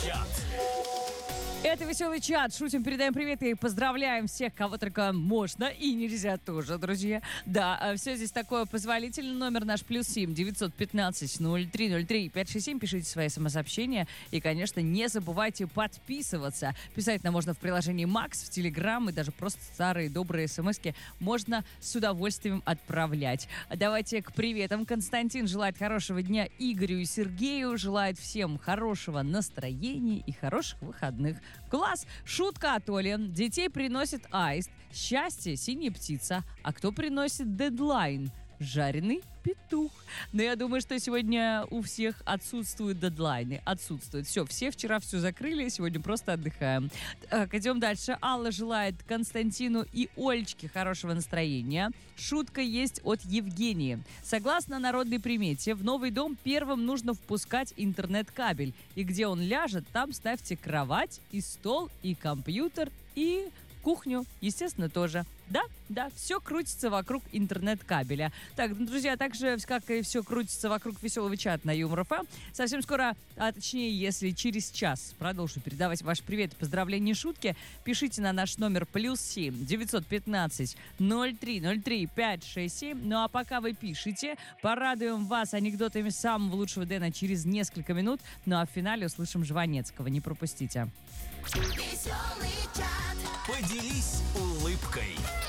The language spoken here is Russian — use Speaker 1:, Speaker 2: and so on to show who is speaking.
Speaker 1: чат.
Speaker 2: Это веселый чат. Шутим, передаем привет и поздравляем всех, кого только можно и нельзя тоже, друзья. Да, все здесь такое позволительно. Номер наш +7 915 0303 567. Пишите свои самосообщения. И, конечно, не забывайте подписываться. Писать нам можно в приложении Макс, в Телеграм, и даже просто старые добрые смски можно с удовольствием отправлять. Давайте к приветам. Константин желает хорошего дня Игорю и Сергею. Желает всем хорошего настроения и хороших выходных. Класс! Шутка от Оли. Детей приносит аист, счастье — синяя птица. А кто приносит дедлайн? Жареный петух. Но я думаю, что сегодня у всех отсутствуют дедлайны. Отсутствуют. Все вчера все закрыли, сегодня просто отдыхаем. Так, идем дальше. Алла желает Константину и Олечке хорошего настроения. Шутка есть от Евгении. Согласно народной примете, в новый дом первым нужно впускать интернет-кабель. И где он ляжет, там ставьте кровать, и стол, и компьютер, и кухню, естественно, тоже. Да, все крутится вокруг интернет-кабеля. Так, друзья, также, как и все крутится вокруг веселого чата на Юмор ФМ, совсем скоро, а точнее, если через час продолжу передавать ваш привет и поздравления, шутки, пишите на наш номер +7 915 0303 567. Ну а пока вы пишете, порадуем вас анекдотами самого лучшего Дэна через несколько минут. Ну а в финале услышим Жванецкого. Не пропустите.
Speaker 1: Поделись улыбкой.